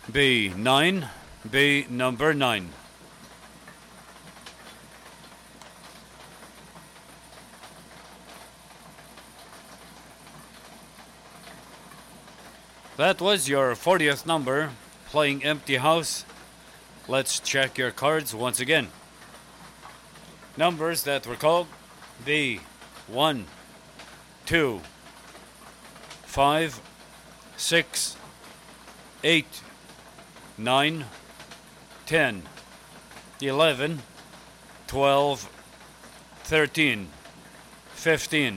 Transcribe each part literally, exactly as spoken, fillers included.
B nine, B number nine. That was your fortieth number, playing Empty House. Let's check your cards once again. Numbers that were called: B one, two, five, six, eight, nine, ten, eleven, twelve, thirteen, fifteen,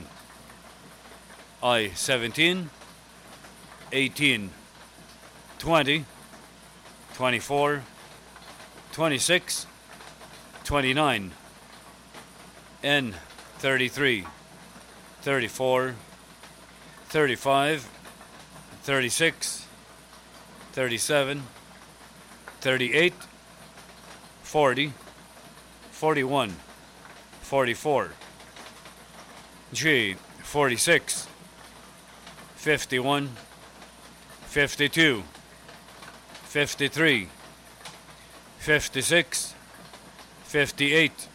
I seventeen, eighteen, twenty, twenty-four, twenty-six, twenty-nine, N thirty-three, thirty-four, thirty-five, thirty-six, thirty-seven, thirty-eight, forty, forty-one, forty-four, G forty-six, fifty-one, fifty-two, fifty-three, fifty-six, fifty-eight,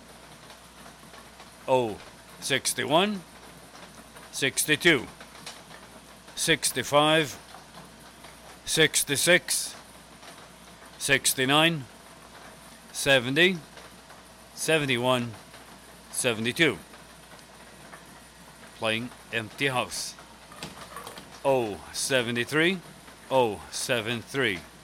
O sixty-one, sixty-two, sixty-five, sixty-six, sixty-nine, seventy, seventy-one, seventy-two. Playing Empty House. O seventy-three, O seventy-three.